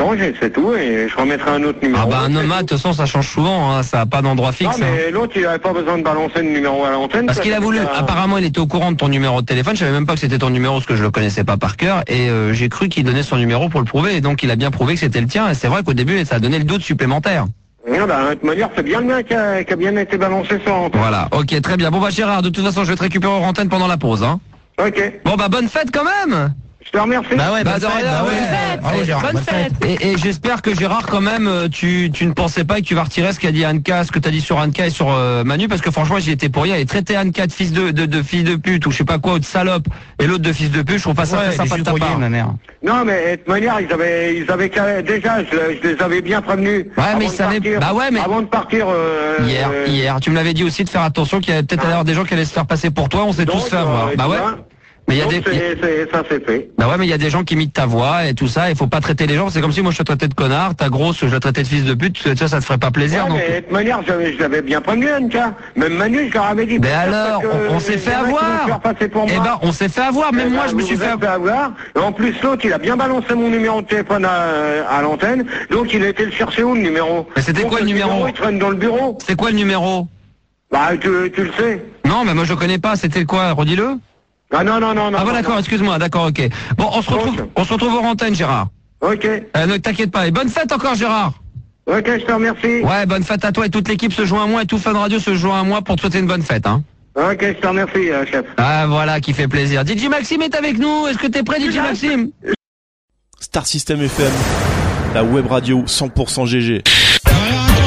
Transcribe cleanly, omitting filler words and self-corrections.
changer, c'est tout, et je remettrai un autre numéro. Ah bah un nomade, de toute façon ça change souvent, hein, ça a pas d'endroit fixe. Non mais l'autre il avait pas besoin de balancer le numéro à l'antenne. Parce qu'il a voulu, apparemment il était au courant de ton numéro de téléphone, je savais même pas que c'était ton numéro parce que je le connaissais pas par cœur, et j'ai cru qu'il donnait son numéro pour le prouver, et donc il a bien prouvé que c'était le tien, et c'est vrai qu'au début ça a donné le doute supplémentaire. Non, bah, de toute manière, c'est bien le mien qui a bien été balancé sur l'antenne. Voilà, ok, très bien. Bon bah Gérard, de toute façon je vais te récupérer en antenne pendant la pause, hein. Ok. Bon bah bonne fête quand même. Je te remercie. Bah ouais, Bah, de rien, Bravo, Gérard, bonne bonne fête. Et j'espère que Gérard quand même tu ne pensais pas que tu vas retirer ce qu'a dit Anka, ce que t'as dit sur Anka et sur Manu, parce que franchement j'y étais pour rien, et traiter Anka de fils de fille de pute ou je sais pas quoi, ou de salope, et l'autre de fils de pute, je trouve pas ça très sympa de ta part. ma mère. Non, mais de toute manière, ils avaient déjà, je les avais bien prévenus. Ouais, mais ils savaient. Bah ouais, mais avant de partir. hier, tu me l'avais dit aussi de faire attention qu'il y avait peut-être alors des gens qui allaient se faire passer pour toi, on s'est tous fait avoir. Bah ouais. Mais il y a des ça c'est fait. Bah ouais, mais il y a des gens qui imitent ta voix et tout ça, il faut pas traiter les gens, c'est comme si moi je te traitais de connard, ta grosse, je la traitais de fils de pute, ça te ferait pas plaisir. Ouais, donc... mais de toute manière, je l'avais bien prévenu, Anka. Même Manu, je leur avais dit. Mais alors, on s'est fait avoir. Eh ben, on s'est fait avoir, même moi je me suis fait avoir. Et en plus, l'autre, il a bien balancé mon numéro de téléphone à l'antenne, donc il a été le chercher où, le numéro? Mais c'était quoi le numéro? Il traîne dans le bureau. C'est quoi le numéro? Bah, tu le sais. Non, mais moi je connais pas, c'était quoi? Redis-le. Ah non. Ah bon, d'accord, excuse-moi, d'accord, ok. Bon, on se retrouve aux antennes, Gérard. Ok. Ne t'inquiète pas, et bonne fête encore, Gérard. Ok, je te remercie. Ouais, bonne fête à toi, et toute l'équipe se joint à moi, et tout Fun Radio se joint à moi pour te souhaiter une bonne fête, hein. Ok, je te remercie, chef. Ah, voilà, qui fait plaisir. DJ Maxime est avec nous, est-ce que t'es prêt, DJ Maxime? Star System FM, la web radio 100% GG.